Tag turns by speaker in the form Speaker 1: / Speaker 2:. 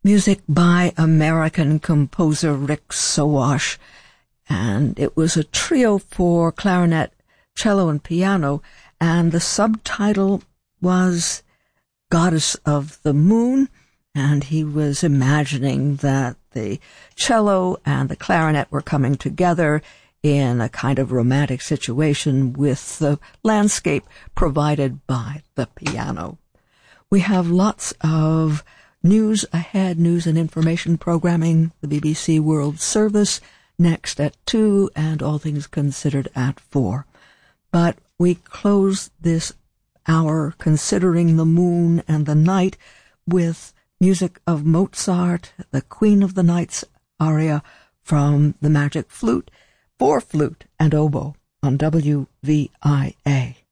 Speaker 1: Music by American composer Rick Sowash, and it was a trio for clarinet, cello, and piano, and the subtitle was Goddess of the Moon, and he was imagining that the cello and the clarinet were coming together in a kind of romantic situation with the landscape provided by the piano. We have lots of news ahead, news and information programming, the BBC World Service next at 2, and All Things Considered at 4. But we close this hour considering the moon and the night with music of Mozart, the Queen of the Nights aria from the Magic Flute, for flute and oboe on WVIA.